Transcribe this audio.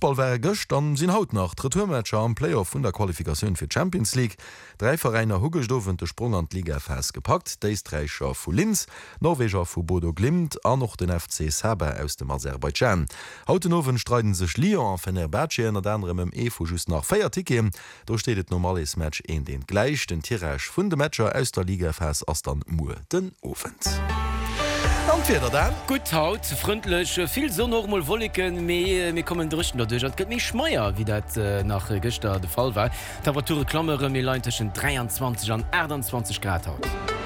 Fußball wäre gëcht an sinn haut nach Retourmatscher am Playoff vun der Qualifikation fir Champions League. 3 Vereiner hugestowen de Sprung an Liga festgepackt, Deistreicher vu Linz, Norweger vu Bodo Glimt an noch den FC Saber aus dem Aserbaidschan. Hautenowen streiten sech Lyon an Fenerbahce an anderem vu just nach Feiertike. Do steet et normales Match en den gleich den Tirage vun de Matscher aus der Liga fest ass dann Mu den Ofent. Gut haut freundlich viel so normal wolliken mir kommen drichten dadurch gëtt mich schmeier wie dat nach Göster de Fall war Temperatur klammere mir leintschen 23 an 28 Grad haut.